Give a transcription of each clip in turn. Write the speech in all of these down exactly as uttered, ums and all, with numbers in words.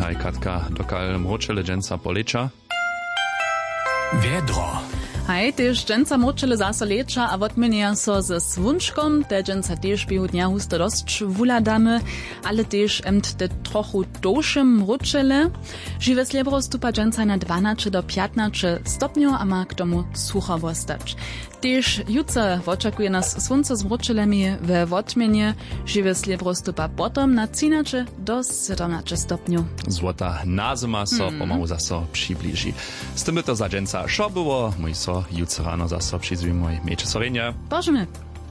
Hej Katka, dokal mročele dženca poliča. Vedro. Hej, tež dženca mročele zase leča a odmenia so ze svunčkom, te dženca tež bihu dnia husto dosť vuladame, ale tež emt te trochu došem mročele. Žive slebro stupa dženca na dvanaście do piętnaście stopňov a má k tomu sucho vostać. Tež juce očakuje nas slunce z mročelemi we odmienie, žive slebro stupa potom na trzynaście do siedemnaście stopňov. Złota nazima so hmm. pomalu zaso přiblíži. Z tym by to za dženca šo było, mój so juce rano zaso přizví mój mieče sorenie. Božeme.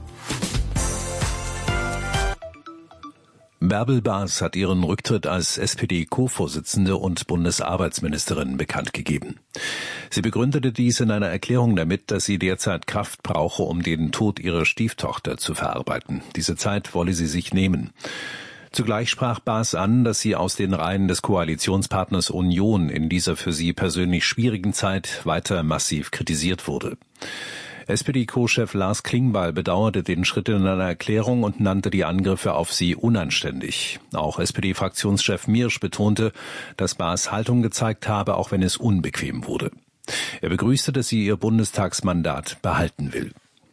Bärbel Baas hat ihren Rücktritt als S P D-Co-Vorsitzende und Bundesarbeitsministerin bekannt gegeben. Sie begründete dies in einer Erklärung damit, dass sie derzeit Kraft brauche, um den Tod ihrer Stieftochter zu verarbeiten. Diese Zeit wolle sie sich nehmen. Zugleich sprach Baas an, dass sie aus den Reihen des Koalitionspartners Union in dieser für sie persönlich schwierigen Zeit weiter massiv kritisiert wurde. S P D-Co-Chef Lars Klingbeil bedauerte den Schritt in einer Erklärung und nannte die Angriffe auf sie unanständig. Auch S P D-Fraktionschef Miersch betonte, dass Baas Haltung gezeigt habe, auch wenn es unbequem wurde. Er begrüßte, dass sie ihr Bundestagsmandat behalten will.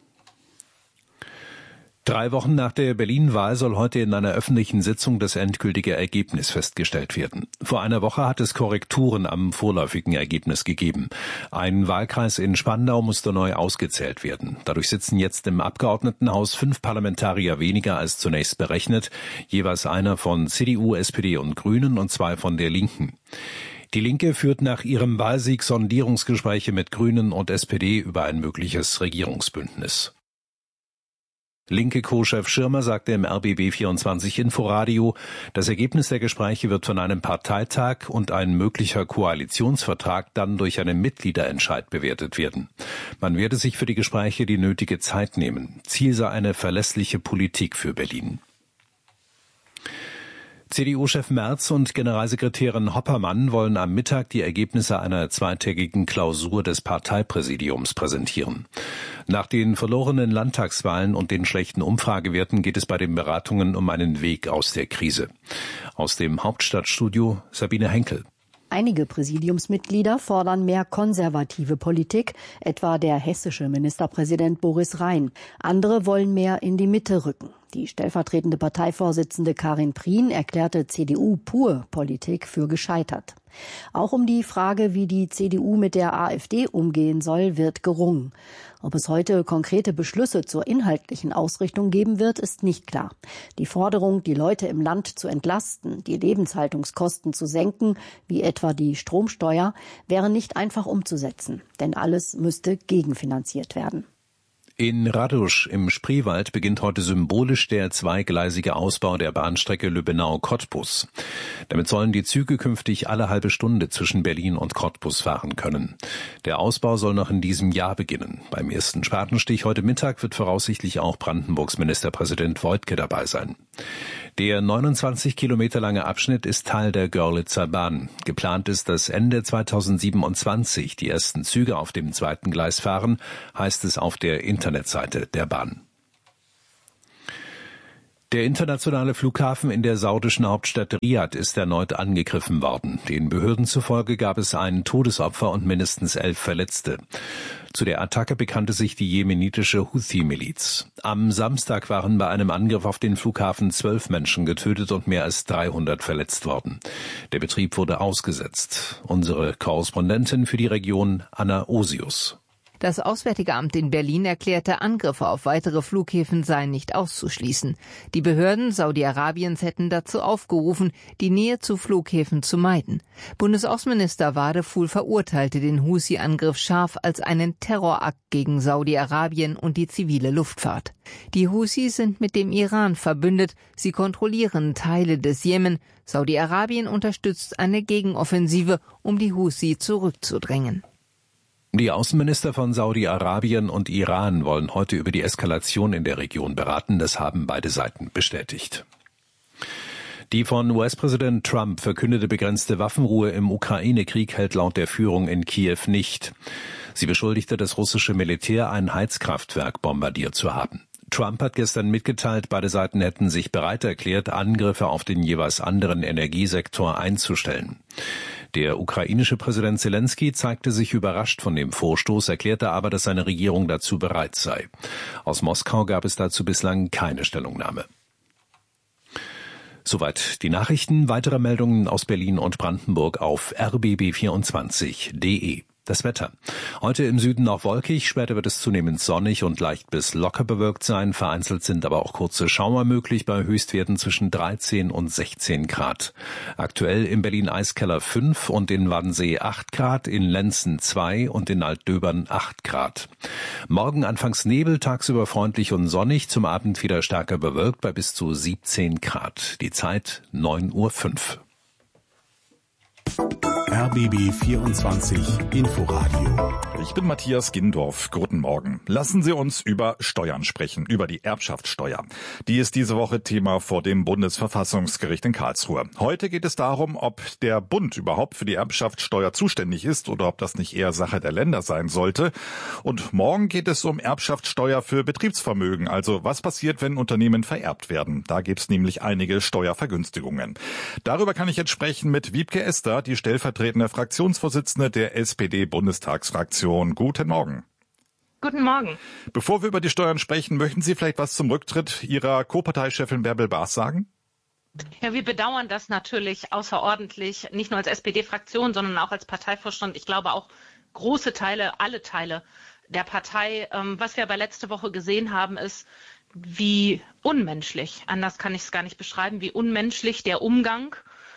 Drei Wochen nach der Berlin-Wahl soll heute in einer öffentlichen Sitzung das endgültige Ergebnis festgestellt werden. Vor einer Woche hat es Korrekturen am vorläufigen Ergebnis gegeben. Ein Wahlkreis in Spandau musste neu ausgezählt werden. Dadurch sitzen jetzt im Abgeordnetenhaus fünf Parlamentarier weniger als zunächst berechnet, jeweils einer von C D U, S P D und Grünen und zwei von der Linken. Die Linke führt nach ihrem Wahlsieg Sondierungsgespräche mit Grünen und S P D über ein mögliches Regierungsbündnis. Linke Co-Chef Schirmer sagte im R B B vierundzwanzig Inforadio, das Ergebnis der Gespräche wird von einem Parteitag und ein möglicher Koalitionsvertrag dann durch einen Mitgliederentscheid bewertet werden. Man werde sich für die Gespräche die nötige Zeit nehmen. Ziel sei eine verlässliche Politik für Berlin. C D U-Chef Merz und Generalsekretärin Hoppermann wollen am Mittag die Ergebnisse einer zweitägigen Klausur des Parteipräsidiums präsentieren. Nach den verlorenen Landtagswahlen und den schlechten Umfragewerten geht es bei den Beratungen um einen Weg aus der Krise. Aus dem Hauptstadtstudio Sabine Henkel. Einige Präsidiumsmitglieder fordern mehr konservative Politik, etwa der hessische Ministerpräsident Boris Rhein. Andere wollen mehr in die Mitte rücken. Die stellvertretende Parteivorsitzende Karin Prien erklärte C D U-Pur-Politik für gescheitert. Auch um die Frage, wie die C D U mit der AfD umgehen soll, wird gerungen. Ob es heute konkrete Beschlüsse zur inhaltlichen Ausrichtung geben wird, ist nicht klar. Die Forderung, die Leute im Land zu entlasten, die Lebenshaltungskosten zu senken, wie etwa die Stromsteuer, wäre nicht einfach umzusetzen, denn alles müsste gegenfinanziert werden. In Radusch im Spreewald beginnt heute symbolisch der zweigleisige Ausbau der Bahnstrecke Lübbenau-Cottbus. Damit sollen die Züge künftig alle halbe Stunde zwischen Berlin und Cottbus fahren können. Der Ausbau soll noch in diesem Jahr beginnen. Beim ersten Spatenstich heute Mittag wird voraussichtlich auch Brandenburgs Ministerpräsident Woidke dabei sein. Der neunundzwanzig Kilometer lange Abschnitt ist Teil der Görlitzer Bahn. Geplant ist, dass Ende zweitausendsiebenundzwanzig die ersten Züge auf dem zweiten Gleis fahren, heißt es auf der Internetseite der Bahn. Der internationale Flughafen in der saudischen Hauptstadt Riad ist erneut angegriffen worden. Den Behörden zufolge gab es ein Todesopfer und mindestens elf Verletzte. Zu der Attacke bekannte sich die jemenitische Houthi-Miliz. Am Samstag waren bei einem Angriff auf den Flughafen zwölf Menschen getötet und mehr als dreihundert verletzt worden. Der Betrieb wurde ausgesetzt. Unsere Korrespondentin für die Region, Anna Osius. Das Auswärtige Amt in Berlin erklärte, Angriffe auf weitere Flughäfen seien nicht auszuschließen. Die Behörden Saudi-Arabiens hätten dazu aufgerufen, die Nähe zu Flughäfen zu meiden. Bundesaußenminister Wadefuhl verurteilte den Houthi-Angriff scharf als einen Terrorakt gegen Saudi-Arabien und die zivile Luftfahrt. Die Houthis sind mit dem Iran verbündet. Sie kontrollieren Teile des Jemen. Saudi-Arabien unterstützt eine Gegenoffensive, um die Houthi zurückzudrängen. Die Außenminister von Saudi-Arabien und Iran wollen heute über die Eskalation in der Region beraten. Das haben beide Seiten bestätigt. Die von U S-Präsident Trump verkündete begrenzte Waffenruhe im Ukraine-Krieg hält laut der Führung in Kiew nicht. Sie beschuldigte das russische Militär, ein Heizkraftwerk bombardiert zu haben. Trump hat gestern mitgeteilt, beide Seiten hätten sich bereit erklärt, Angriffe auf den jeweils anderen Energiesektor einzustellen. Der ukrainische Präsident Zelensky zeigte sich überrascht von dem Vorstoß, erklärte aber, dass seine Regierung dazu bereit sei. Aus Moskau gab es dazu bislang keine Stellungnahme. Soweit die Nachrichten. Weitere Meldungen aus Berlin und Brandenburg auf r b b vierundzwanzig punkt d e. Das Wetter. Heute im Süden noch wolkig, später wird es zunehmend sonnig und leicht bis locker bewölkt sein. Vereinzelt sind aber auch kurze Schauer möglich bei Höchstwerten zwischen dreizehn und sechzehn Grad. Aktuell in Berlin Eiskeller fünf und in Wannsee acht Grad, in Lenzen zwei und in Altdöbern acht Grad. Morgen anfangs Nebel, tagsüber freundlich und sonnig, zum Abend wieder stärker bewölkt bei bis zu siebzehn Grad. Die Zeit neun Uhr fünf. R B B vierundzwanzig Inforadio. Ich bin Matthias Gindorf. Guten Morgen. Lassen Sie uns über Steuern sprechen, über die Erbschaftssteuer. Die ist diese Woche Thema vor dem Bundesverfassungsgericht in Karlsruhe. Heute geht es darum, ob der Bund überhaupt für die Erbschaftssteuer zuständig ist oder ob das nicht eher Sache der Länder sein sollte. Und morgen geht es um Erbschaftssteuer für Betriebsvermögen. Also was passiert, wenn Unternehmen vererbt werden? Da gibt es nämlich einige Steuervergünstigungen. Darüber kann ich jetzt sprechen mit Wiebke Esther, die stellvertretende Fraktionsvorsitzende der S P D-Bundestagsfraktion. Guten Morgen. Guten Morgen. Bevor wir über die Steuern sprechen, möchten Sie vielleicht was zum Rücktritt Ihrer Co-Parteichefin Bärbel Baas sagen? Ja, wir bedauern das natürlich außerordentlich, nicht nur als S P D-Fraktion, sondern auch als Parteivorstand. Ich glaube auch große Teile, alle Teile der Partei. Ähm, was wir aber letzte Woche gesehen haben, ist, wie unmenschlich, anders kann ich es gar nicht beschreiben, wie unmenschlich der Umgang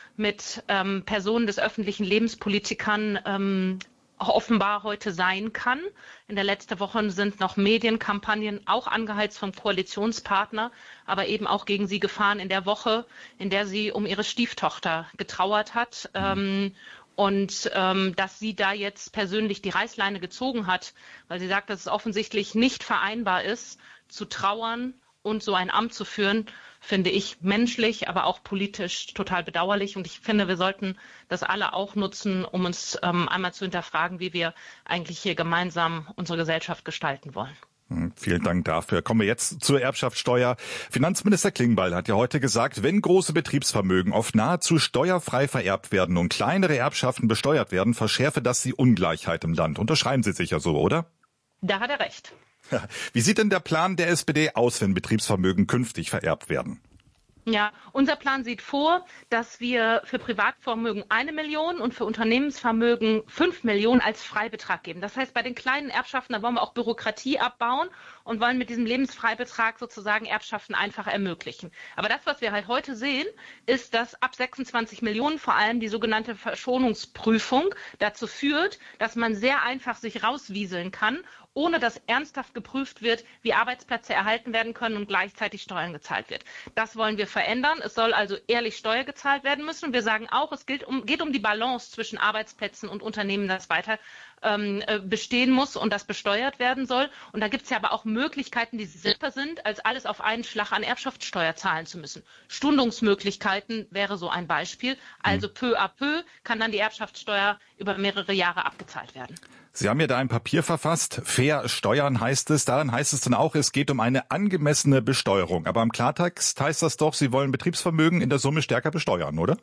mit ähm, Personen des öffentlichen Lebens, Politikern, ähm, offenbar heute sein kann. In der letzten Woche sind noch Medienkampagnen, auch angeheizt vom Koalitionspartner, aber eben auch gegen sie gefahren in der Woche, in der sie um ihre Stieftochter getrauert hat. Mhm. Ähm, und ähm, dass sie da jetzt persönlich die Reißleine gezogen hat, weil sie sagt, dass es offensichtlich nicht vereinbar ist, zu trauern und so ein Amt zu führen, finde ich menschlich, aber auch politisch total bedauerlich. Und ich finde, wir sollten das alle auch nutzen, um uns ähm, einmal zu hinterfragen, wie wir eigentlich hier gemeinsam unsere Gesellschaft gestalten wollen. Vielen Dank dafür. Kommen wir jetzt zur Erbschaftssteuer. Finanzminister Klingbeil hat ja heute gesagt, wenn große Betriebsvermögen oft nahezu steuerfrei vererbt werden und kleinere Erbschaften besteuert werden, verschärfe das die Ungleichheit im Land. Unterschreiben Sie sicher so, oder? Da hat er recht. Wie sieht denn der Plan der S P D aus, wenn Betriebsvermögen künftig vererbt werden? Ja, unser Plan sieht vor, dass wir für Privatvermögen eine Million und für Unternehmensvermögen fünf Millionen als Freibetrag geben. Das heißt, bei den kleinen Erbschaften, da wollen wir auch Bürokratie abbauen und wollen mit diesem Lebensfreibetrag sozusagen Erbschaften einfach ermöglichen. Aber das, was wir halt heute sehen, ist, dass ab sechsundzwanzig Millionen vor allem die sogenannte Verschonungsprüfung dazu führt, dass man sehr einfach sich rauswieseln kann, ohne dass ernsthaft geprüft wird, wie Arbeitsplätze erhalten werden können und gleichzeitig Steuern gezahlt wird. Das wollen wir verändern. Es soll also ehrlich Steuer gezahlt werden müssen. Wir sagen auch, es geht um, geht um die Balance zwischen Arbeitsplätzen und Unternehmen, das weiter ähm, bestehen muss und das besteuert werden soll. Und da gibt es ja aber auch Möglichkeiten, die simpler sind, als alles auf einen Schlag an Erbschaftssteuer zahlen zu müssen. Stundungsmöglichkeiten wäre so ein Beispiel. Also peu à peu kann dann die Erbschaftssteuer über mehrere Jahre abgezahlt werden. Sie haben ja da ein Papier verfasst. Fair steuern heißt es. Darin heißt es dann auch, es geht um eine angemessene Besteuerung. Aber im Klartext heißt das doch, Sie wollen Betriebsvermögen in der Summe stärker besteuern, oder?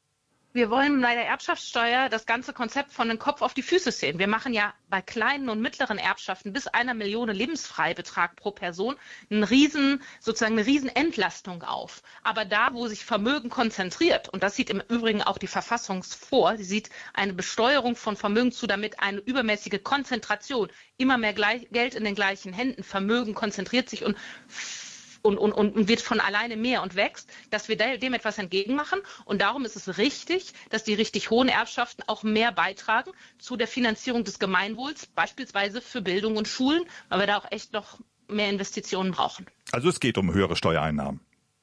Wir wollen bei der Erbschaftssteuer das ganze Konzept von den Kopf auf die Füße sehen. Wir machen ja bei kleinen und mittleren Erbschaften bis einer Million Lebensfreibetrag pro Person einen riesen, sozusagen eine riesen Entlastung auf. Aber da, wo sich Vermögen konzentriert, und das sieht im Übrigen auch die Verfassung vor, sie sieht eine Besteuerung von Vermögen zu, damit eine übermäßige Konzentration, immer mehr gleich, Geld in den gleichen Händen, Vermögen konzentriert sich und Und, und, und wird von alleine mehr und wächst, dass wir dem etwas entgegenmachen. Und darum ist es richtig, dass die richtig hohen Erbschaften auch mehr beitragen zu der Finanzierung des Gemeinwohls, beispielsweise für Bildung und Schulen, weil wir da auch echt noch mehr Investitionen brauchen. Also es geht um höhere Steuereinnahmen.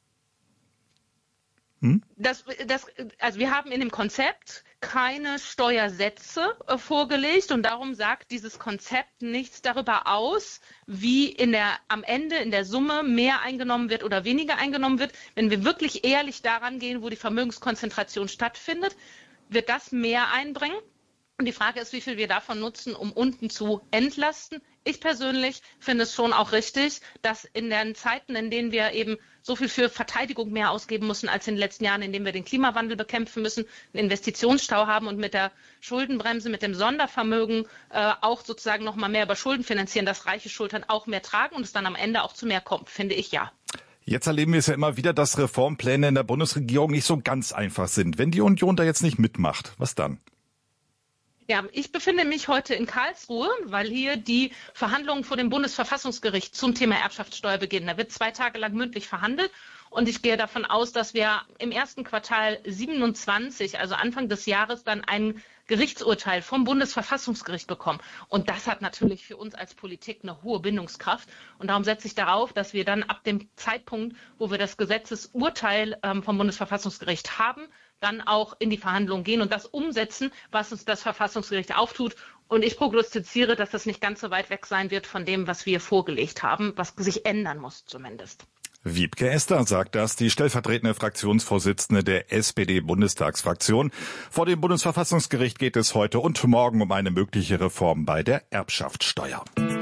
Hm? Das, das, also wir haben in dem Konzept keine Steuersätze äh, vorgelegt und darum sagt dieses Konzept nichts darüber aus, wie in der, am Ende in der Summe mehr eingenommen wird oder weniger eingenommen wird. Wenn wir wirklich ehrlich daran gehen, wo die Vermögenskonzentration stattfindet, wird das mehr einbringen. Und die Frage ist, wie viel wir davon nutzen, um unten zu entlasten. Ich persönlich finde es schon auch richtig, dass in den Zeiten, in denen wir eben so viel für Verteidigung mehr ausgeben müssen als in den letzten Jahren, in denen wir den Klimawandel bekämpfen müssen, einen Investitionsstau haben und mit der Schuldenbremse, mit dem Sondervermögen äh, auch sozusagen noch mal mehr über Schulden finanzieren, dass reiche Schultern auch mehr tragen und es dann am Ende auch zu mehr kommt, finde ich ja. Jetzt erleben wir es ja immer wieder, dass Reformpläne in der Bundesregierung nicht so ganz einfach sind. Wenn die Union da jetzt nicht mitmacht, was dann? Ja, ich befinde mich heute in Karlsruhe, weil hier die Verhandlungen vor dem Bundesverfassungsgericht zum Thema Erbschaftssteuer beginnen. Da wird zwei Tage lang mündlich verhandelt und ich gehe davon aus, dass wir im ersten Quartal siebenundzwanzig, also Anfang des Jahres, dann ein Gerichtsurteil vom Bundesverfassungsgericht bekommen. Und das hat natürlich für uns als Politik eine hohe Bindungskraft. Und darum setze ich darauf, dass wir dann ab dem Zeitpunkt, wo wir das Gesetzesurteil ähm, vom Bundesverfassungsgericht haben, dann auch in die Verhandlungen gehen und das umsetzen, was uns das Verfassungsgericht auftut. Und ich prognostiziere, dass das nicht ganz so weit weg sein wird von dem, was wir vorgelegt haben, was sich ändern muss zumindest. Wiebke Esther sagt das, die stellvertretende Fraktionsvorsitzende der S P D-Bundestagsfraktion. Vor dem Bundesverfassungsgericht geht es heute und morgen um eine mögliche Reform bei der Erbschaftssteuer.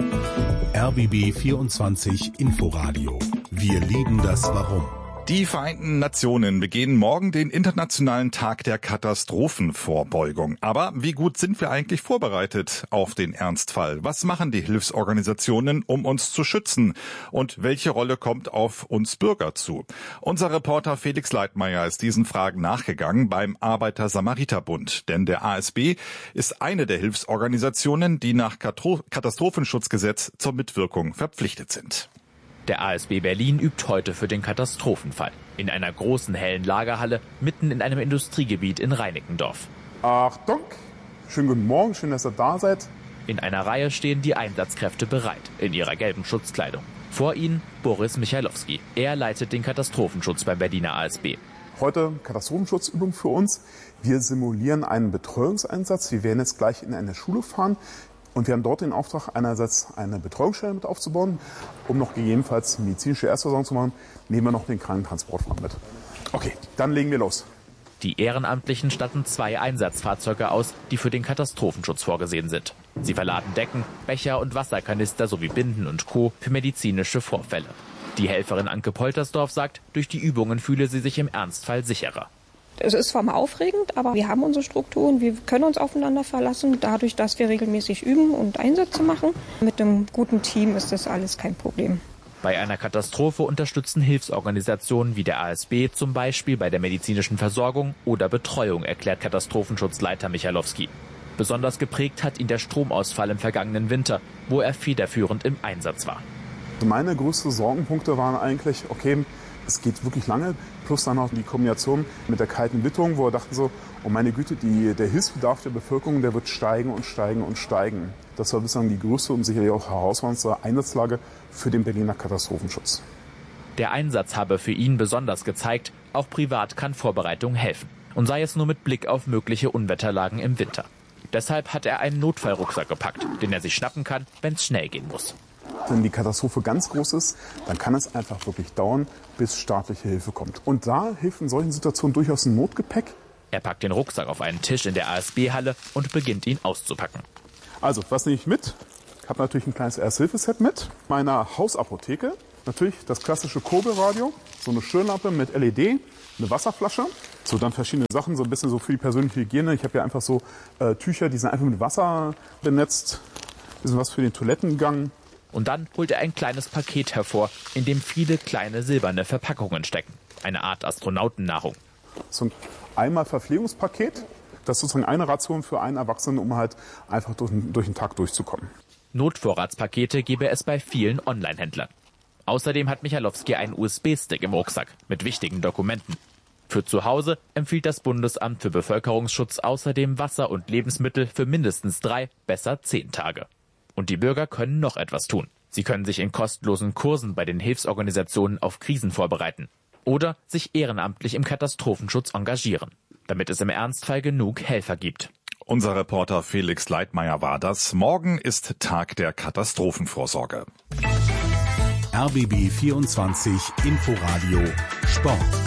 R B B vierundzwanzig Inforadio. Wir lieben das Warum. Die Vereinten Nationen begehen morgen den Internationalen Tag der Katastrophenvorbeugung. Aber wie gut sind wir eigentlich vorbereitet auf den Ernstfall? Was machen die Hilfsorganisationen, um uns zu schützen? Und welche Rolle kommt auf uns Bürger zu? Unser Reporter Felix Leitmeier ist diesen Fragen nachgegangen beim Arbeiter-Samariter-Bund. Denn der A S B ist eine der Hilfsorganisationen, die nach Katastrophenschutzgesetz zur Mitwirkung verpflichtet sind. Der A S B Berlin übt heute für den Katastrophenfall. In einer großen hellen Lagerhalle mitten in einem Industriegebiet in Reinickendorf. Achtung, schönen guten Morgen, schön, dass ihr da seid. In einer Reihe stehen die Einsatzkräfte bereit, in ihrer gelben Schutzkleidung. Vor ihnen Boris Michalowski. Er leitet den Katastrophenschutz beim Berliner A S B. Heute Katastrophenschutzübung für uns. Wir simulieren einen Betreuungseinsatz. Wir werden jetzt gleich in eine Schule fahren. Und wir haben dort den Auftrag, einerseits eine Betreuungsstelle mit aufzubauen, um noch gegebenenfalls medizinische Erstversorgung zu machen, nehmen wir noch den Krankentransportwagen mit. Okay, dann legen wir los. Die Ehrenamtlichen statten zwei Einsatzfahrzeuge aus, die für den Katastrophenschutz vorgesehen sind. Sie verladen Decken, Becher und Wasserkanister sowie Binden und Co. für medizinische Vorfälle. Die Helferin Anke Poltersdorf sagt, durch die Übungen fühle sie sich im Ernstfall sicherer. Es ist zwar mal aufregend, aber wir haben unsere Strukturen, wir können uns aufeinander verlassen, dadurch, dass wir regelmäßig üben und Einsätze machen. Mit einem guten Team ist das alles kein Problem. Bei einer Katastrophe unterstützen Hilfsorganisationen wie der A S B zum Beispiel bei der medizinischen Versorgung oder Betreuung, erklärt Katastrophenschutzleiter Michalowski. Besonders geprägt hat ihn der Stromausfall im vergangenen Winter, wo er federführend im Einsatz war. Meine größten Sorgenpunkte waren eigentlich, okay, es geht wirklich lange, plus dann noch die Kombination mit der kalten Witterung, wo wir dachten so, oh meine Güte, die, der Hilfsbedarf der Bevölkerung, der wird steigen und steigen und steigen. Das war bislang die größte und sicherlich auch herausforderndste Einsatzlage für den Berliner Katastrophenschutz. Der Einsatz habe für ihn besonders gezeigt, auch privat kann Vorbereitung helfen. Und sei es nur mit Blick auf mögliche Unwetterlagen im Winter. Deshalb hat er einen Notfallrucksack gepackt, den er sich schnappen kann, wenn es schnell gehen muss. Wenn die Katastrophe ganz groß ist, dann kann es einfach wirklich dauern, bis staatliche Hilfe kommt. Und da hilft in solchen Situationen durchaus ein Notgepäck. Er packt den Rucksack auf einen Tisch in der A S B-Halle und beginnt ihn auszupacken. Also, was nehme ich mit? Ich habe natürlich ein kleines Ersthilfeset mit. Meiner Hausapotheke. Natürlich das klassische Kurbelradio. So eine Stirnlampe mit L E D. Eine Wasserflasche. So, dann verschiedene Sachen, so ein bisschen so für die persönliche Hygiene. Ich habe ja einfach so äh, Tücher, die sind einfach mit Wasser benetzt. Ein bisschen was für den Toilettengang. Und dann holt er ein kleines Paket hervor, in dem viele kleine silberne Verpackungen stecken. Eine Art Astronautennahrung. So ein einmal Verpflegungspaket. Das ist sozusagen eine Ration für einen Erwachsenen, um halt einfach durch, durch den Tag durchzukommen. Notvorratspakete gäbe es bei vielen Online-Händlern. Außerdem hat Michalowski einen U S B-Stick im Rucksack mit wichtigen Dokumenten. Für zu Hause empfiehlt das Bundesamt für Bevölkerungsschutz außerdem Wasser und Lebensmittel für mindestens drei, besser zehn Tage. Und die Bürger können noch etwas tun. Sie können sich in kostenlosen Kursen bei den Hilfsorganisationen auf Krisen vorbereiten oder sich ehrenamtlich im Katastrophenschutz engagieren, damit es im Ernstfall genug Helfer gibt. Unser Reporter Felix Leitmeier war das. Morgen ist Tag der Katastrophenvorsorge. R B B vierundzwanzig Inforadio Sport.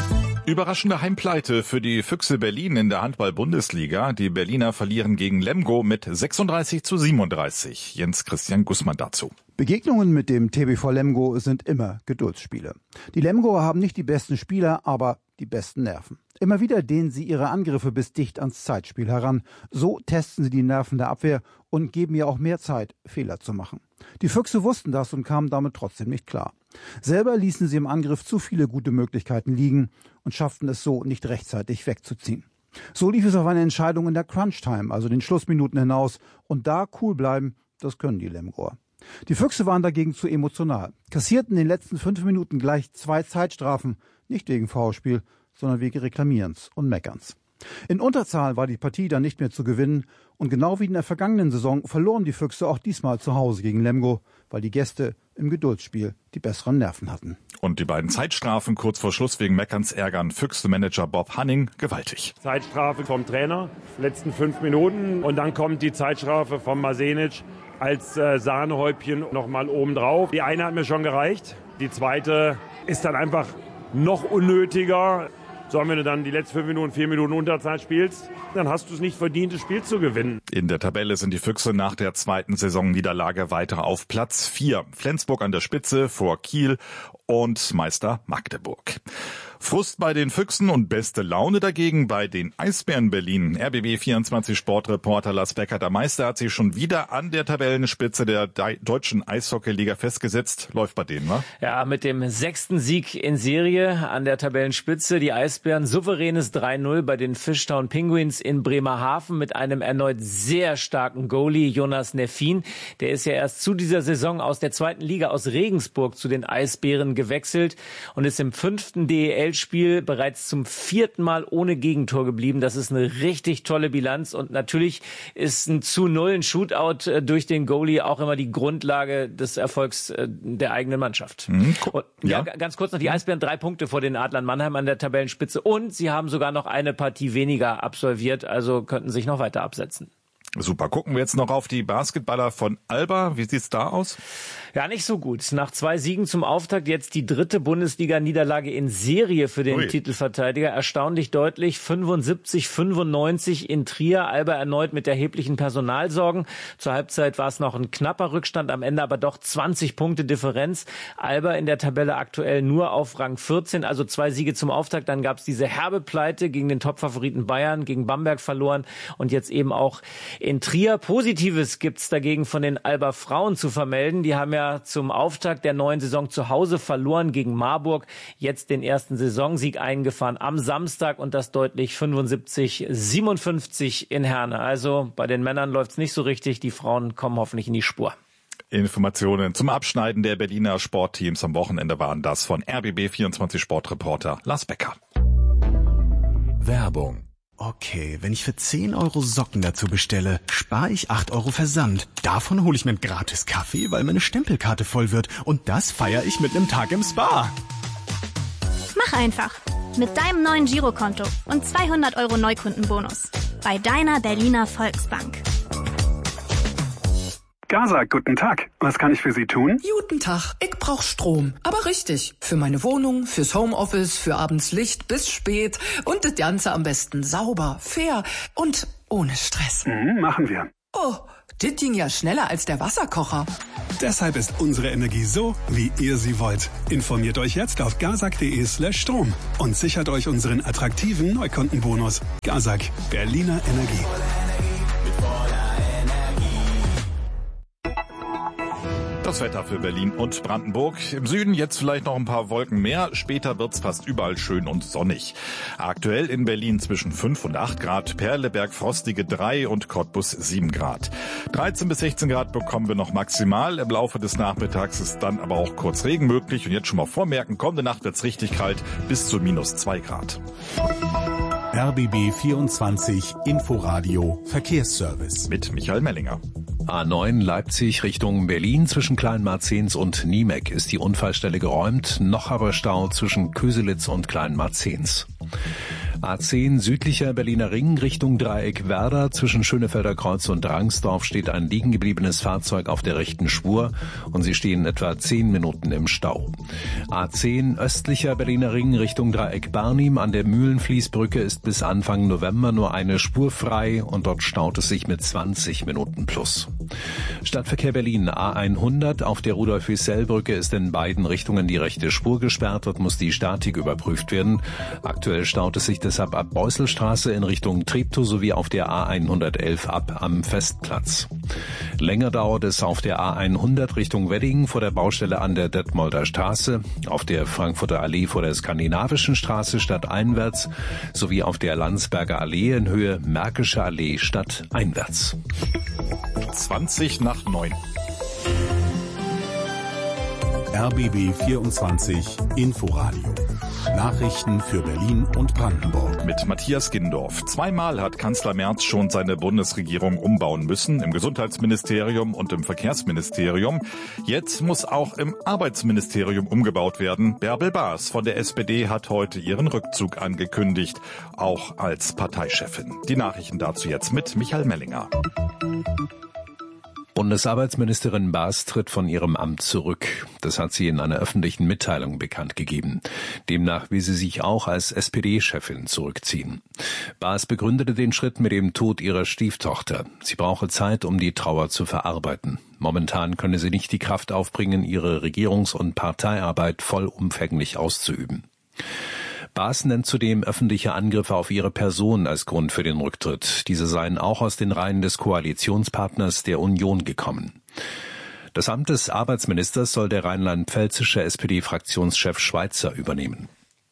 Überraschende Heimpleite für die Füchse Berlin in der Handball-Bundesliga. Die Berliner verlieren gegen Lemgo mit sechsunddreißig zu siebenunddreißig. Jens Christian Gussmann dazu. Begegnungen mit dem T B V Lemgo sind immer Geduldsspiele. Die Lemgoer haben nicht die besten Spieler, aber die besten Nerven. Immer wieder dehnen sie ihre Angriffe bis dicht ans Zeitspiel heran. So testen sie die Nerven der Abwehr und geben ihr auch mehr Zeit, Fehler zu machen. Die Füchse wussten das und kamen damit trotzdem nicht klar. Selber ließen sie im Angriff zu viele gute Möglichkeiten liegen und schafften es so, nicht rechtzeitig wegzuziehen. So lief es auf eine Entscheidung in der Crunch-Time, also den Schlussminuten hinaus. Und da cool bleiben, das können die Lemgoer. Die Füchse waren dagegen zu emotional, kassierten in den letzten fünf Minuten gleich zwei Zeitstrafen, nicht wegen Foulspiel, sondern wegen Reklamierens und Meckerns. In Unterzahl war die Partie dann nicht mehr zu gewinnen und genau wie in der vergangenen Saison verloren die Füchse auch diesmal zu Hause gegen Lemgo, weil die Gäste im Geduldsspiel die besseren Nerven hatten. Und die beiden Zeitstrafen kurz vor Schluss wegen Meckerns ärgern Füchse-Manager Bob Hanning gewaltig. Zeitstrafe vom Trainer, letzten fünf Minuten und dann kommt die Zeitstrafe von Masenic als äh, Sahnehäubchen nochmal obendrauf. Die eine hat mir schon gereicht, die zweite ist dann einfach noch unnötiger. So, wenn du dann die letzten fünf Minuten, vier Minuten Unterzeit spielst, dann hast du es nicht verdient, das Spiel zu gewinnen. In der Tabelle sind die Füchse nach der zweiten Saisonniederlage weiter auf Platz vier. Flensburg an der Spitze vor Kiel und Meister Magdeburg. Frust bei den Füchsen und beste Laune dagegen bei den Eisbären Berlin. R B B vierundzwanzig Sportreporter Lars Becker, der Meister, hat sich schon wieder an der Tabellenspitze der deutschen Eishockeyliga festgesetzt. Läuft bei denen, wa? Ja, mit dem sechsten Sieg in Serie an der Tabellenspitze. Die Eisbären souveränes drei null bei den Fishtown Penguins in Bremerhaven mit einem erneut sehr starken Goalie, Jonas Neffin. Der ist ja erst zu dieser Saison aus der zweiten Liga aus Regensburg zu den Eisbären gewechselt und ist im fünften D E L-Spiel bereits zum vierten Mal ohne Gegentor geblieben. Das ist eine richtig tolle Bilanz und natürlich ist ein zu null, ein Shootout durch den Goalie auch immer die Grundlage des Erfolgs der eigenen Mannschaft. Mhm. Und, ja, ja, ganz kurz noch, die Eisbären drei Punkte vor den Adlern Mannheim an der Tabellenspitze und sie haben sogar noch eine Partie weniger absolviert, also könnten sich noch weiter absetzen. Super. Gucken wir jetzt noch auf die Basketballer von Alba. Wie sieht's da aus? Ja, nicht so gut. Nach zwei Siegen zum Auftakt jetzt die dritte Bundesliga-Niederlage in Serie für den Ui. Titelverteidiger. Erstaunlich deutlich. fünfundsiebzig fünfundneunzig in Trier. Alba erneut mit erheblichen Personalsorgen. Zur Halbzeit war es noch ein knapper Rückstand, am Ende aber doch zwanzig Punkte Differenz. Alba in der Tabelle aktuell nur auf Rang vierzehn, also zwei Siege zum Auftakt. Dann gab es diese herbe Pleite gegen den Topfavoriten Bayern, gegen Bamberg verloren und jetzt eben auch in Trier. Positives gibt's dagegen von den Alba Frauen zu vermelden. Die haben ja zum Auftakt der neuen Saison zu Hause verloren gegen Marburg. Jetzt den ersten Saisonsieg eingefahren am Samstag und das deutlich fünfundsiebzig siebenundfünfzig in Herne. Also bei den Männern läuft's nicht so richtig. Die Frauen kommen hoffentlich in die Spur. Informationen zum Abschneiden der Berliner Sportteams am Wochenende waren das von R B B vierundzwanzig Sportreporter Lars Becker. Werbung. Okay, wenn ich für zehn Euro Socken dazu bestelle, spare ich acht Euro Versand. Davon hole ich mir einen gratis Kaffee, weil meine Stempelkarte voll wird. Und das feiere ich mit einem Tag im Spa. Mach einfach. Mit deinem neuen Girokonto und zweihundert Euro Neukundenbonus. Bei deiner Berliner Volksbank. Gazak, guten Tag. Was kann ich für Sie tun? Guten Tag. Ich brauch Strom. Aber richtig. Für meine Wohnung, fürs Homeoffice, für abends Licht bis spät. Und das Ganze am besten sauber, fair und ohne Stress. Mhm, machen wir. Oh, das ging ja schneller als der Wasserkocher. Deshalb ist unsere Energie so, wie ihr sie wollt. Informiert euch jetzt auf gazak.de slash Strom und sichert euch unseren attraktiven Neukundenbonus. Gazak, Berliner Energie. Das Wetter für Berlin und Brandenburg. Im Süden jetzt vielleicht noch ein paar Wolken mehr. Später wird's fast überall schön und sonnig. Aktuell in Berlin zwischen fünf und acht Grad, Perleberg frostige drei und Cottbus sieben Grad. dreizehn bis sechzehn Grad bekommen wir noch maximal. Im Laufe des Nachmittags ist dann aber auch kurz Regen möglich. Und jetzt schon mal vormerken, kommende Nacht wird's richtig kalt, bis zu minus zwei Grad. R B B vierundzwanzig Inforadio Verkehrsservice. Mit Michael Mellinger. A neun Leipzig Richtung Berlin zwischen Kleinmarzens und Niemek ist die Unfallstelle geräumt, noch aber Stau zwischen Köselitz und Kleinmarzens. A zehn südlicher Berliner Ring Richtung Dreieck Werder. Zwischen Schönefelder Kreuz und Rangsdorf steht ein liegengebliebenes Fahrzeug auf der rechten Spur und sie stehen etwa zehn Minuten im Stau. A zehn östlicher Berliner Ring Richtung Dreieck Barnim. An der Mühlenfließbrücke ist bis Anfang November nur eine Spur frei und dort staut es sich mit zwanzig Minuten plus. Stadtverkehr Berlin A hundert. Auf der Rudolf-Wiesel-Brücke ist in beiden Richtungen die rechte Spur gesperrt. Dort muss die Statik überprüft werden. Aktuell staut es sich deshalb ab Beusselstraße in Richtung Treptow sowie auf der A hundertelf ab am Festplatz. Länger dauert es auf der A hundert Richtung Wedding vor der Baustelle an der Detmolder Straße, auf der Frankfurter Allee vor der Skandinavischen Straße stadteinwärts sowie auf der Landsberger Allee in Höhe Märkische Allee stadteinwärts. zwanzig nach neun. R B B vierundzwanzig Inforadio. Nachrichten für Berlin und Brandenburg. Mit Matthias Gindorf. Zweimal hat Kanzler Merz schon seine Bundesregierung umbauen müssen, im Gesundheitsministerium und im Verkehrsministerium. Jetzt muss auch im Arbeitsministerium umgebaut werden. Bärbel Baas von der S P D hat heute ihren Rückzug angekündigt, auch als Parteichefin. Die Nachrichten dazu jetzt mit Michael Mellinger. Bundesarbeitsministerin Baas tritt von ihrem Amt zurück. Das hat sie in einer öffentlichen Mitteilung bekannt gegeben. Demnach will sie sich auch als S P D-Chefin zurückziehen. Baas begründete den Schritt mit dem Tod ihrer Stieftochter. Sie brauche Zeit, um die Trauer zu verarbeiten. Momentan könne sie nicht die Kraft aufbringen, ihre Regierungs- und Parteiarbeit vollumfänglich auszuüben. Baas nennt zudem öffentliche Angriffe auf ihre Person als Grund für den Rücktritt. Diese seien auch aus den Reihen des Koalitionspartners der Union gekommen. Das Amt des Arbeitsministers soll der rheinland-pfälzische S P D-Fraktionschef Schweitzer übernehmen.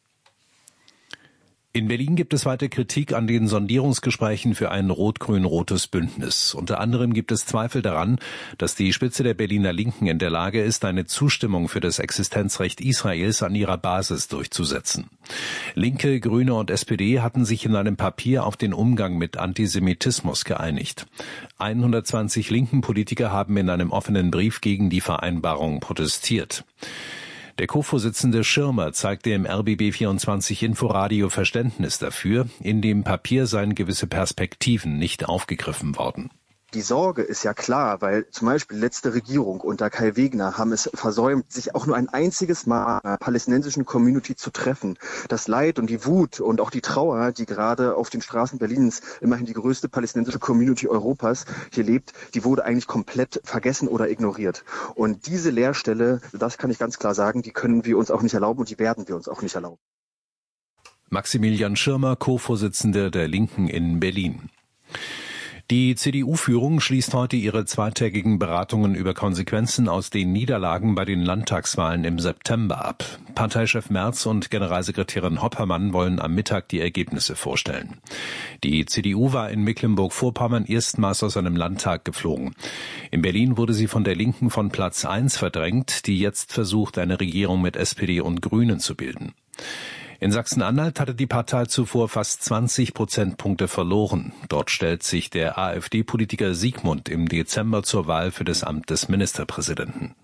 In Berlin gibt es weiter Kritik an den Sondierungsgesprächen für ein rot-grün-rotes Bündnis. Unter anderem gibt es Zweifel daran, dass die Spitze der Berliner Linken in der Lage ist, eine Zustimmung für das Existenzrecht Israels an ihrer Basis durchzusetzen. Linke, Grüne und S P D hatten sich in einem Papier auf den Umgang mit Antisemitismus geeinigt. hundertzwanzig linken Politiker haben in einem offenen Brief gegen die Vereinbarung protestiert. Der Co-Vorsitzende Schirmer zeigte im R B B vierundzwanzig Inforadio Verständnis dafür. In dem Papier seien gewisse Perspektiven nicht aufgegriffen worden. Die Sorge ist ja klar, weil zum Beispiel die letzte Regierung unter Kai Wegner haben es versäumt, sich auch nur ein einziges Mal in der palästinensischen Community zu treffen. Das Leid und die Wut und auch die Trauer, die gerade auf den Straßen Berlins, immerhin die größte palästinensische Community Europas, hier lebt, die wurde eigentlich komplett vergessen oder ignoriert. Und diese Leerstelle, das kann ich ganz klar sagen, die können wir uns auch nicht erlauben und die werden wir uns auch nicht erlauben. Maximilian Schirmer, Co-Vorsitzender der Linken in Berlin. Die C D U-Führung schließt heute ihre zweitägigen Beratungen über Konsequenzen aus den Niederlagen bei den Landtagswahlen im September ab. Parteichef Merz und Generalsekretärin Hoppermann wollen am Mittag die Ergebnisse vorstellen. Die C D U war in Mecklenburg-Vorpommern erstmals aus einem Landtag geflogen. In Berlin wurde sie von der Linken von Platz eins verdrängt, die jetzt versucht, eine Regierung mit S P D und Grünen zu bilden. In Sachsen-Anhalt hatte die Partei zuvor fast zwanzig Prozentpunkte verloren. Dort stellt sich der AfD-Politiker Siegmund im Dezember zur Wahl für das Amt des Ministerpräsidenten.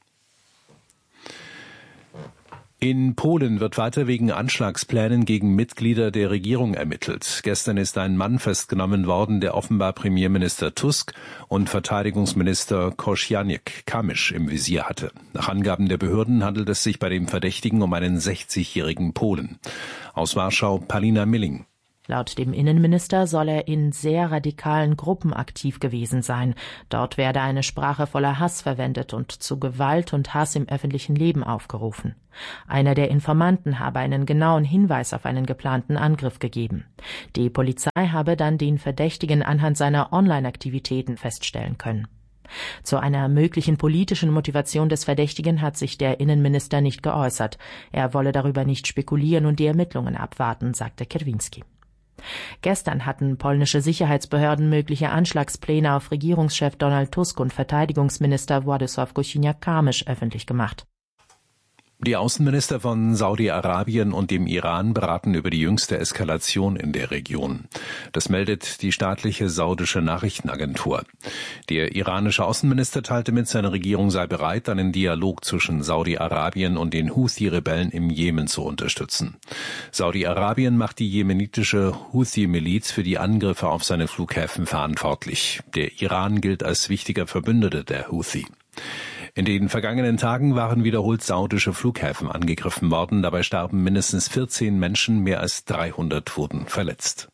In Polen wird weiter wegen Anschlagsplänen gegen Mitglieder der Regierung ermittelt. Gestern ist ein Mann festgenommen worden, der offenbar Premierminister Tusk und Verteidigungsminister Kościuszko-Kamysz im Visier hatte. Nach Angaben der Behörden handelt es sich bei dem Verdächtigen um einen sechzigjährigen Polen. Aus Warschau, Palina Milling. Laut dem Innenminister soll er in sehr radikalen Gruppen aktiv gewesen sein. Dort werde eine Sprache voller Hass verwendet und zu Gewalt und Hass im öffentlichen Leben aufgerufen. Einer der Informanten habe einen genauen Hinweis auf einen geplanten Angriff gegeben. Die Polizei habe dann den Verdächtigen anhand seiner Online-Aktivitäten feststellen können. Zu einer möglichen politischen Motivation des Verdächtigen hat sich der Innenminister nicht geäußert. Er wolle darüber nicht spekulieren und die Ermittlungen abwarten, sagte Kierwiński. Gestern hatten polnische Sicherheitsbehörden mögliche Anschlagspläne auf Regierungschef Donald Tusk und Verteidigungsminister Władysław Kosiniak-Kamysz öffentlich gemacht. Die Außenminister von Saudi-Arabien und dem Iran beraten über die jüngste Eskalation in der Region. Das meldet die staatliche saudische Nachrichtenagentur. Der iranische Außenminister teilte mit, seine Regierung sei bereit, einen Dialog zwischen Saudi-Arabien und den Houthi-Rebellen im Jemen zu unterstützen. Saudi-Arabien macht die jemenitische Houthi-Miliz für die Angriffe auf seine Flughäfen verantwortlich. Der Iran gilt als wichtiger Verbündeter der Houthi. In den vergangenen Tagen waren wiederholt saudische Flughäfen angegriffen worden. Dabei starben mindestens vierzehn Menschen, mehr als dreihundert wurden verletzt.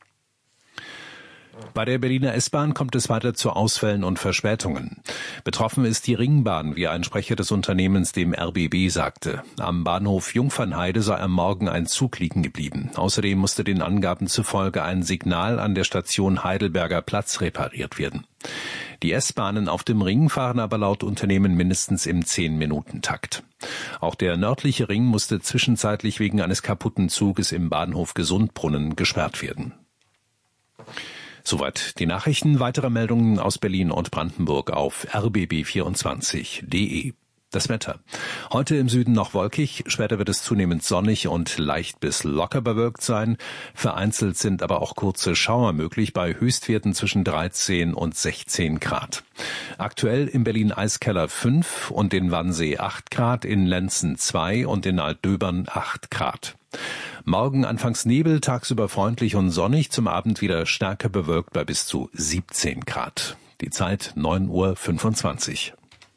Bei der Berliner S-Bahn kommt es weiter zu Ausfällen und Verspätungen. Betroffen ist die Ringbahn, wie ein Sprecher des Unternehmens dem R B B sagte. Am Bahnhof Jungfernheide sei am Morgen ein Zug liegen geblieben. Außerdem musste den Angaben zufolge ein Signal an der Station Heidelberger Platz repariert werden. Die S-Bahnen auf dem Ring fahren aber laut Unternehmen mindestens im zehn-Minuten-Takt. Auch der nördliche Ring musste zwischenzeitlich wegen eines kaputten Zuges im Bahnhof Gesundbrunnen gesperrt werden. Soweit die Nachrichten. Weitere Meldungen aus Berlin und Brandenburg auf r b b vierundzwanzig punkt d e. Das Wetter. Heute im Süden noch wolkig, später wird es zunehmend sonnig und leicht bis locker bewölkt sein. Vereinzelt sind aber auch kurze Schauer möglich bei Höchstwerten zwischen dreizehn und sechzehn Grad. Aktuell in Berlin Eiskeller fünf und in Wannsee acht Grad, in Lenzen zwei und in Altdöbern acht Grad. Morgen anfangs Nebel, tagsüber freundlich und sonnig, zum Abend wieder stärker bewölkt bei bis zu siebzehn Grad. Die Zeit neun Uhr fünfundzwanzig.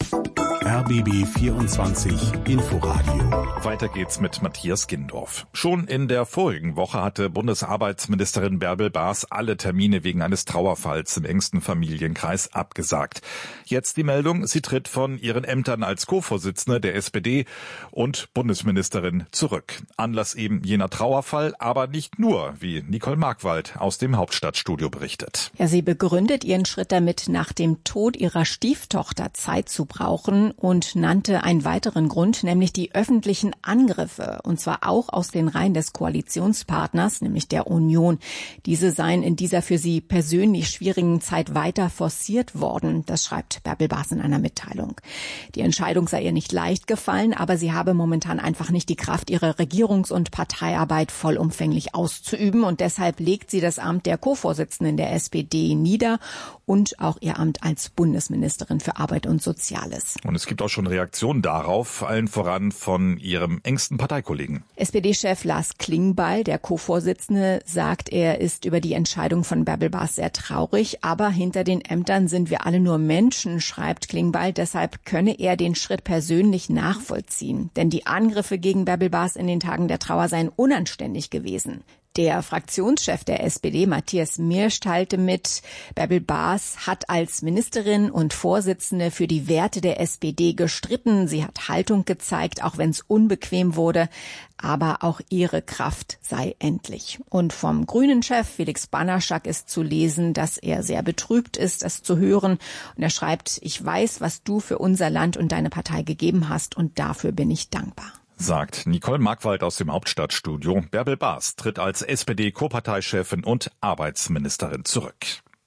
R B B vierundzwanzig Inforadio. Weiter geht's mit Matthias Gindorf. Schon in der vorigen Woche hatte Bundesarbeitsministerin Bärbel Baas alle Termine wegen eines Trauerfalls im engsten Familienkreis abgesagt. Jetzt die Meldung, sie tritt von ihren Ämtern als Co-Vorsitzende der S P D und Bundesministerin zurück. Anlass eben jener Trauerfall, aber nicht nur, wie Nicole Markwald aus dem Hauptstadtstudio berichtet. Ja, sie begründet ihren Schritt damit, nach dem Tod ihrer Stieftochter Zeit zu brauchen, und nannte einen weiteren Grund, nämlich die öffentlichen Angriffe, und zwar auch aus den Reihen des Koalitionspartners, nämlich der Union. Diese seien in dieser für sie persönlich schwierigen Zeit weiter forciert worden. Das schreibt Bärbel Baas in einer Mitteilung. Die Entscheidung sei ihr nicht leicht gefallen, aber sie habe momentan einfach nicht die Kraft, ihre Regierungs- und Parteiarbeit vollumfänglich auszuüben, und deshalb legt sie das Amt der Co-Vorsitzenden der S P D nieder und auch ihr Amt als Bundesministerin für Arbeit und Soziales. Und es gibt auch schon Reaktionen darauf, allen voran von ihrem engsten Parteikollegen. S P D-Chef Lars Klingbeil, der Co-Vorsitzende, sagt, er ist über die Entscheidung von Bärbel Baas sehr traurig, aber hinter den Ämtern sind wir alle nur Menschen, schreibt Klingbeil. Deshalb könne er den Schritt persönlich nachvollziehen. Denn die Angriffe gegen Bärbel Baas in den Tagen der Trauer seien unanständig gewesen. Der Fraktionschef der S P D, Matthias Mirsch, teilte mit, Bärbel Baas hat als Ministerin und Vorsitzende für die Werte der S P D gestritten. Sie hat Haltung gezeigt, auch wenn es unbequem wurde. Aber auch ihre Kraft sei endlich. Und vom Grünen-Chef Felix Banaschak ist zu lesen, dass er sehr betrübt ist, es zu hören. Und er schreibt, ich weiß, was du für unser Land und deine Partei gegeben hast, und dafür bin ich dankbar. Sagt Nicole Markwald aus dem Hauptstadtstudio. Bärbel Baas tritt als S P D-Co-Parteichefin und Arbeitsministerin zurück.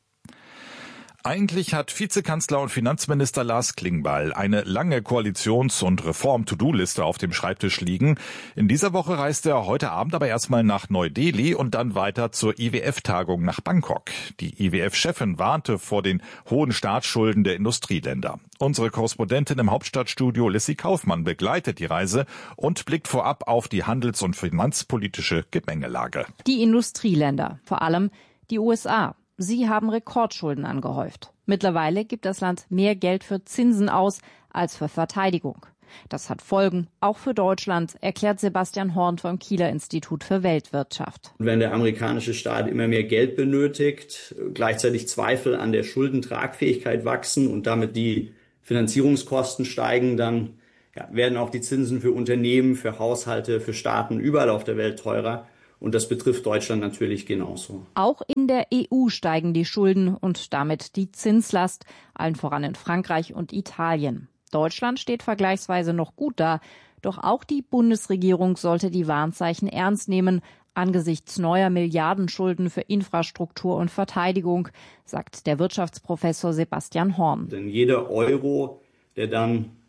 Eigentlich hat Vizekanzler und Finanzminister Lars Klingbeil eine lange Koalitions- und Reform-To-Do-Liste auf dem Schreibtisch liegen. In dieser Woche reist er heute Abend aber erstmal nach Neu-Delhi und dann weiter zur I W F-Tagung nach Bangkok. Die I W F-Chefin warnte vor den hohen Staatsschulden der Industrieländer. Unsere Korrespondentin im Hauptstadtstudio Lissy Kaufmann begleitet die Reise und blickt vorab auf die handels- und finanzpolitische Gemengelage. Die Industrieländer, vor allem die U S A. Sie haben Rekordschulden angehäuft. Mittlerweile gibt das Land mehr Geld für Zinsen aus als für Verteidigung. Das hat Folgen, auch für Deutschland, erklärt Sebastian Horn vom Kieler Institut für Weltwirtschaft. Wenn der amerikanische Staat immer mehr Geld benötigt, gleichzeitig Zweifel an der Schuldentragfähigkeit wachsen und damit die Finanzierungskosten steigen, dann ja, werden auch die Zinsen für Unternehmen, für Haushalte, für Staaten überall auf der Welt teurer. Und das betrifft Deutschland natürlich genauso. Auch in der E U steigen die Schulden und damit die Zinslast, allen voran in Frankreich und Italien. Deutschland steht vergleichsweise noch gut da, doch auch die Bundesregierung sollte die Warnzeichen ernst nehmen, angesichts neuer Milliardenschulden für Infrastruktur und Verteidigung, sagt der Wirtschaftsprofessor Sebastian Horn. Denn jeder Euro, der dann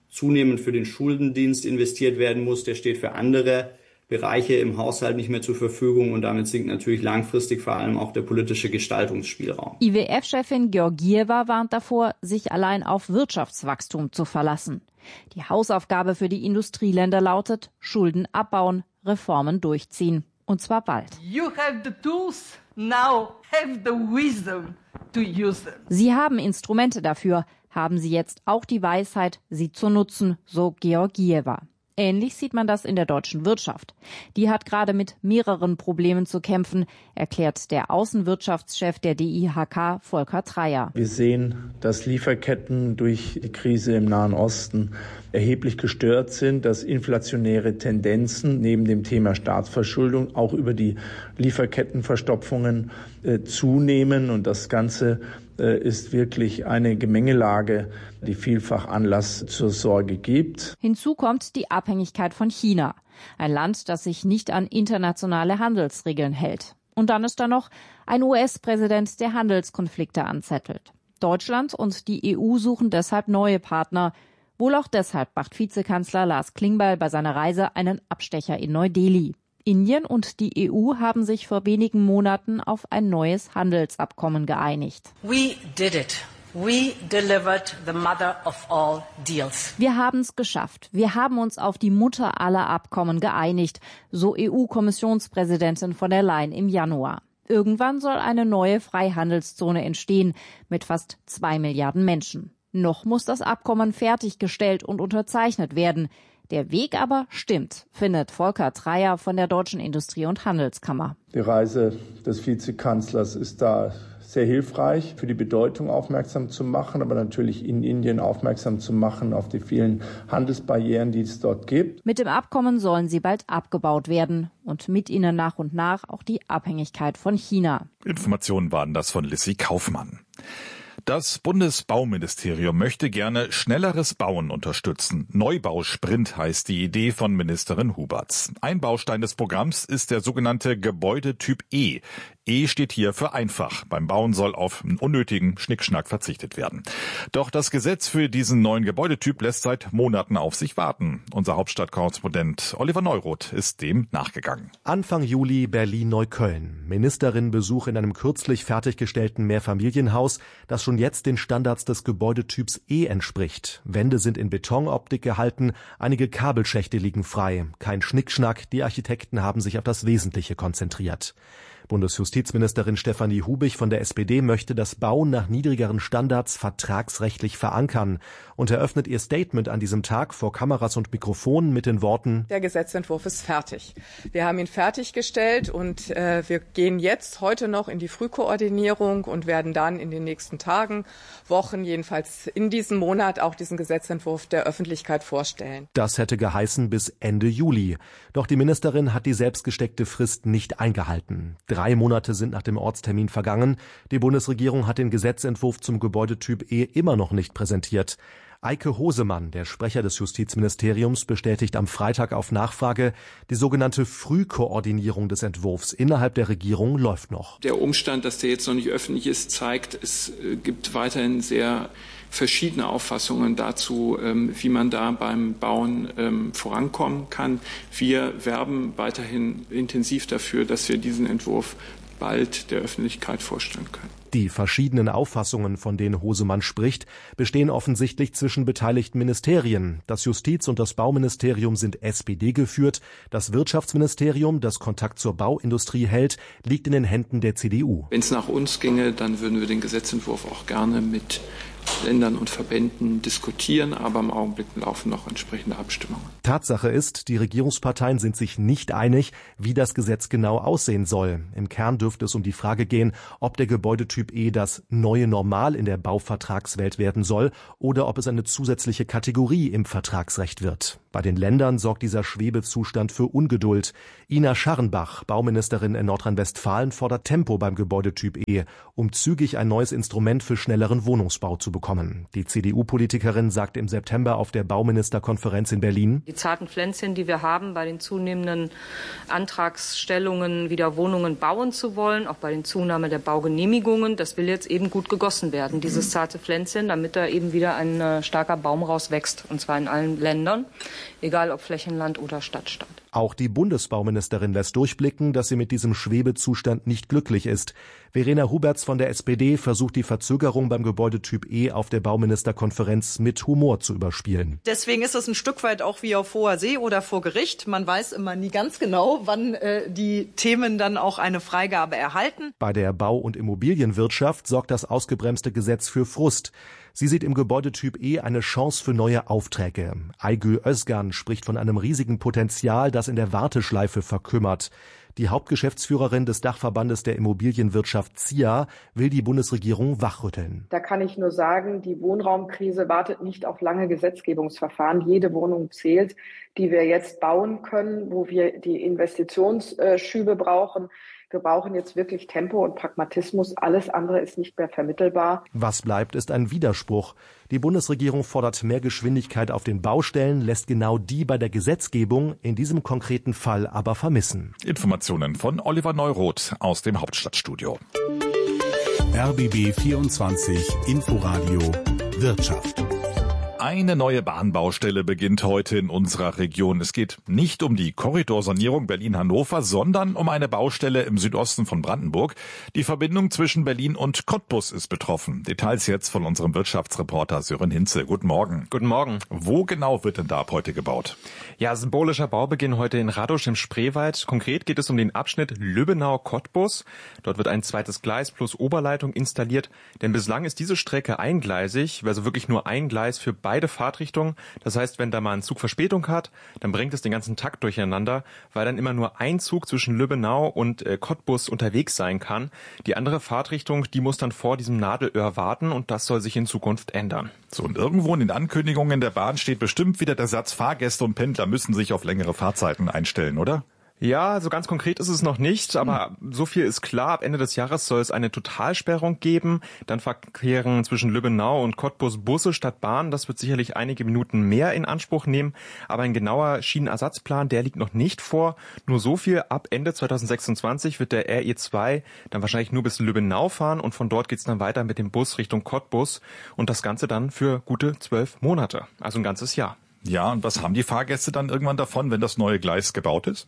zunehmend für den Schuldendienst investiert werden muss. Der steht für andere Bereiche im Haushalt nicht mehr zur Verfügung und damit sinkt natürlich langfristig vor allem auch der politische Gestaltungsspielraum. I W F-Chefin Georgieva warnt davor, sich allein auf Wirtschaftswachstum zu verlassen. Die Hausaufgabe für die Industrieländer lautet, Schulden abbauen, Reformen durchziehen. Und zwar bald. You have the tools, now have the wisdom to use them. Sie haben Instrumente dafür, haben Sie jetzt auch die Weisheit, sie zu nutzen, so Georgieva. Ähnlich sieht man das in der deutschen Wirtschaft. Die hat gerade mit mehreren Problemen zu kämpfen, erklärt der Außenwirtschaftschef der D I H K, Volker Treyer. Wir sehen, dass Lieferketten durch die Krise im Nahen Osten erheblich gestört sind, dass inflationäre Tendenzen neben dem Thema Staatsverschuldung auch über die Lieferkettenverstopfungen äh, zunehmen. Und das Ganze äh, ist wirklich eine Gemengelage, die vielfach Anlass zur Sorge gibt. Hinzu kommt die Abhängigkeit von China, ein Land, das sich nicht an internationale Handelsregeln hält. Und dann ist da noch ein U S-Präsident, der Handelskonflikte anzettelt. Deutschland und die E U suchen deshalb neue Partner. Wohl auch deshalb macht Vizekanzler Lars Klingbeil bei seiner Reise einen Abstecher in Neu-Delhi. Indien und die E U haben sich vor wenigen Monaten auf ein neues Handelsabkommen geeinigt. We did it. We delivered the mother of all deals. Wir haben es geschafft. Wir haben uns auf die Mutter aller Abkommen geeinigt, so E U-Kommissionspräsidentin von der Leyen im Januar. Irgendwann soll eine neue Freihandelszone entstehen mit fast zwei Milliarden Menschen. Noch muss das Abkommen fertiggestellt und unterzeichnet werden. Der Weg aber stimmt, findet Volker Treyer von der Deutschen Industrie- und Handelskammer. Die Reise des Vizekanzlers ist da sehr hilfreich, für die Bedeutung aufmerksam zu machen, aber natürlich in Indien aufmerksam zu machen auf die vielen Handelsbarrieren, die es dort gibt. Mit dem Abkommen sollen sie bald abgebaut werden und mit ihnen nach und nach auch die Abhängigkeit von China. Informationen waren das von Lissy Kaufmann. Das Bundesbauministerium möchte gerne schnelleres Bauen unterstützen. Neubausprint heißt die Idee von Ministerin Huberts. Ein Baustein des Programms ist der sogenannte Gebäudetyp E. E steht hier für einfach. Beim Bauen soll auf einen unnötigen Schnickschnack verzichtet werden. Doch das Gesetz für diesen neuen Gebäudetyp lässt seit Monaten auf sich warten. Unser Hauptstadtkorrespondent Oliver Neuroth ist dem nachgegangen. Anfang Juli Berlin-Neukölln. Ministerin Besuch in einem kürzlich fertiggestellten Mehrfamilienhaus, das schon jetzt den Standards des Gebäudetyps E entspricht. Wände sind in Betonoptik gehalten, einige Kabelschächte liegen frei. Kein Schnickschnack, die Architekten haben sich auf das Wesentliche konzentriert. Bundesjustizministerin Stefanie Hubich von der S P D möchte das Bauen nach niedrigeren Standards vertragsrechtlich verankern und eröffnet ihr Statement an diesem Tag vor Kameras und Mikrofonen mit den Worten: Der Gesetzentwurf ist fertig. Wir haben ihn fertiggestellt und äh, wir gehen jetzt heute noch in die Frühkoordinierung und werden dann in den nächsten Tagen, Wochen, jedenfalls in diesem Monat auch diesen Gesetzentwurf der Öffentlichkeit vorstellen. Das hätte geheißen bis Ende Juli. Doch die Ministerin hat die selbstgesteckte Frist nicht eingehalten. Drei Monate sind nach dem Ortstermin vergangen. Die Bundesregierung hat den Gesetzentwurf zum Gebäudetyp E immer noch nicht präsentiert. Eike Hosemann, der Sprecher des Justizministeriums, bestätigt am Freitag auf Nachfrage, die sogenannte Frühkoordinierung des Entwurfs innerhalb der Regierung läuft noch. Der Umstand, dass der jetzt noch nicht öffentlich ist, zeigt, es gibt weiterhin sehr verschiedene Auffassungen dazu, wie man da beim Bauen vorankommen kann. Wir werben weiterhin intensiv dafür, dass wir diesen Entwurf bald der Öffentlichkeit vorstellen können. Die verschiedenen Auffassungen, von denen Hosemann spricht, bestehen offensichtlich zwischen beteiligten Ministerien. Das Justiz- und das Bauministerium sind S P D geführt. Das Wirtschaftsministerium, das Kontakt zur Bauindustrie hält, liegt in den Händen der C D U. Wenn es nach uns ginge, dann würden wir den Gesetzentwurf auch gerne mit Ländern und Verbänden diskutieren, aber im Augenblick laufen noch entsprechende Abstimmungen. Tatsache ist, die Regierungsparteien sind sich nicht einig, wie das Gesetz genau aussehen soll. Im Kern dürfte es um die Frage gehen, ob der Gebäudetyp E das neue Normal in der Bauvertragswelt werden soll oder ob es eine zusätzliche Kategorie im Vertragsrecht wird. Bei den Ländern sorgt dieser Schwebezustand für Ungeduld. Ina Scharrenbach, Bauministerin in Nordrhein-Westfalen, fordert Tempo beim Gebäudetyp E, um zügig ein neues Instrument für schnelleren Wohnungsbau zu bekommen. Die C D U-Politikerin sagt im September auf der Bauministerkonferenz in Berlin: Die zarten Pflänzchen, die wir haben, bei den zunehmenden Antragsstellungen wieder Wohnungen bauen zu wollen, auch bei den Zunahme der Baugenehmigungen, das will jetzt eben gut gegossen werden, dieses zarte Pflänzchen, damit da eben wieder ein äh, starker Baum rauswächst, und zwar in allen Ländern, egal ob Flächenland oder Stadtstaat. Auch die Bundesbauministerin lässt durchblicken, dass sie mit diesem Schwebezustand nicht glücklich ist. Verena Huberts von der S P D versucht die Verzögerung beim Gebäudetyp E auf der Bauministerkonferenz mit Humor zu überspielen. Deswegen ist es ein Stück weit auch wie auf hoher See oder vor Gericht. Man weiß immer nie ganz genau, wann äh, die Themen dann auch eine Freigabe erhalten. Bei der Bau- und Immobilienwirtschaft sorgt das ausgebremste Gesetz für Frust. Sie sieht im Gebäudetyp E eine Chance für neue Aufträge. Aygül Özgan spricht von einem riesigen Potenzial, das in der Warteschleife verkümmert. Die Hauptgeschäftsführerin des Dachverbandes der Immobilienwirtschaft Z I A will die Bundesregierung wachrütteln. Da kann ich nur sagen, die Wohnraumkrise wartet nicht auf lange Gesetzgebungsverfahren. Jede Wohnung zählt, die wir jetzt bauen können, wo wir die Investitionsschübe brauchen. Wir brauchen jetzt wirklich Tempo und Pragmatismus. Alles andere ist nicht mehr vermittelbar. Was bleibt, ist ein Widerspruch. Die Bundesregierung fordert mehr Geschwindigkeit auf den Baustellen, lässt genau die bei der Gesetzgebung in diesem konkreten Fall aber vermissen. Informationen von Oliver Neuroth aus dem Hauptstadtstudio. R B B vierundzwanzig Inforadio Wirtschaft. Eine neue Bahnbaustelle beginnt heute in unserer Region. Es geht nicht um die Korridorsanierung Berlin-Hannover, sondern um eine Baustelle im Südosten von Brandenburg. Die Verbindung zwischen Berlin und Cottbus ist betroffen. Details jetzt von unserem Wirtschaftsreporter Sören Hinze. Guten Morgen. Guten Morgen. Wo genau wird denn da ab heute gebaut? Ja, symbolischer Baubeginn heute in Radosch im Spreewald. Konkret geht es um den Abschnitt Lübbenau-Cottbus. Dort wird ein zweites Gleis plus Oberleitung installiert. Denn bislang ist diese Strecke eingleisig, also wirklich nur ein Gleis für beide beide Fahrtrichtungen. Das heißt, wenn da mal ein Zug Verspätung hat, dann bringt es den ganzen Takt durcheinander, weil dann immer nur ein Zug zwischen Lübbenau und äh, Cottbus unterwegs sein kann. Die andere Fahrtrichtung, die muss dann vor diesem Nadelöhr warten, und das soll sich in Zukunft ändern. So, und irgendwo in den Ankündigungen der Bahn steht bestimmt wieder der Satz, Fahrgäste und Pendler müssen sich auf längere Fahrzeiten einstellen, oder? Ja, so ganz konkret ist es noch nicht, aber hm. so viel ist klar. Ab Ende des Jahres soll es eine Totalsperrung geben. Dann verkehren zwischen Lübbenau und Cottbus Busse statt Bahn. Das wird sicherlich einige Minuten mehr in Anspruch nehmen. Aber ein genauer Schienenersatzplan, der liegt noch nicht vor. Nur so viel: ab Ende zweitausendsechsundzwanzig wird der R E zwei dann wahrscheinlich nur bis Lübbenau fahren, und von dort geht's dann weiter mit dem Bus Richtung Cottbus. Und das Ganze dann für gute zwölf Monate, also ein ganzes Jahr. Ja, und was haben die Fahrgäste dann irgendwann davon, wenn das neue Gleis gebaut ist?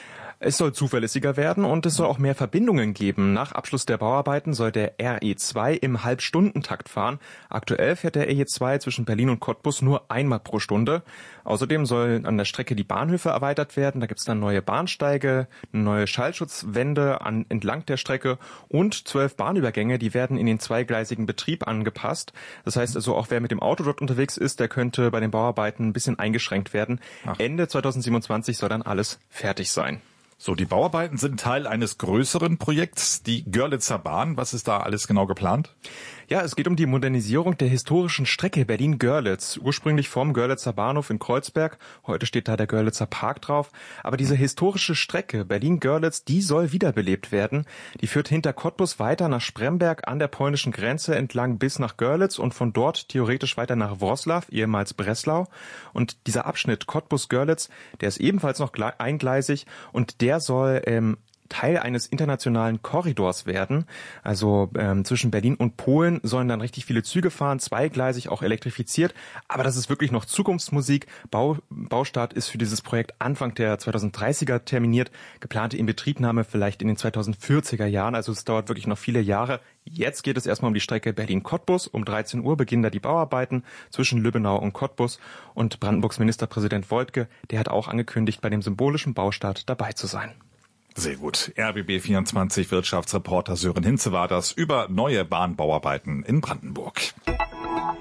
Es soll zuverlässiger werden und es soll auch mehr Verbindungen geben. Nach Abschluss der Bauarbeiten soll der R E zwei im Halbstundentakt fahren. Aktuell fährt der R E zwei zwischen Berlin und Cottbus nur einmal pro Stunde. Außerdem sollen an der Strecke die Bahnhöfe erweitert werden. Da gibt es dann neue Bahnsteige, neue Schallschutzwände an, entlang der Strecke und zwölf Bahnübergänge, die werden in den zweigleisigen Betrieb angepasst. Das heißt also, auch wer mit dem Auto dort unterwegs ist, der könnte bei den Bauarbeiten ein bisschen eingeschränkt werden. Ach. Ende zweitausendsiebenundzwanzig soll dann alles fertig sein. So, die Bauarbeiten sind Teil eines größeren Projekts, die Görlitzer Bahn. Was ist da alles genau geplant? Ja, es geht um die Modernisierung der historischen Strecke Berlin-Görlitz. Ursprünglich vom Görlitzer Bahnhof in Kreuzberg. Heute steht da der Görlitzer Park drauf. Aber diese historische Strecke Berlin-Görlitz, die soll wiederbelebt werden. Die führt hinter Cottbus weiter nach Spremberg an der polnischen Grenze entlang bis nach Görlitz und von dort theoretisch weiter nach Wrocław, ehemals Breslau. Und dieser Abschnitt Cottbus-Görlitz, der ist ebenfalls noch eingleisig, und der soll ähm, Teil eines internationalen Korridors werden. Also ähm, zwischen Berlin und Polen sollen dann richtig viele Züge fahren, zweigleisig, auch elektrifiziert. Aber das ist wirklich noch Zukunftsmusik. Bau, Baustart ist für dieses Projekt Anfang der zweitausenddreißiger terminiert. Geplante Inbetriebnahme vielleicht in den zweitausendvierziger Jahren. Also es dauert wirklich noch viele Jahre. Jetzt geht es erstmal um die Strecke Berlin-Cottbus. Um dreizehn Uhr beginnen da die Bauarbeiten zwischen Lübbenau und Cottbus. Und Brandenburgs Ministerpräsident Woidke, der hat auch angekündigt, bei dem symbolischen Baustart dabei zu sein. Sehr gut. R B B vierundzwanzig Wirtschaftsreporter Sören Hinze war das über neue Bahnbauarbeiten in Brandenburg.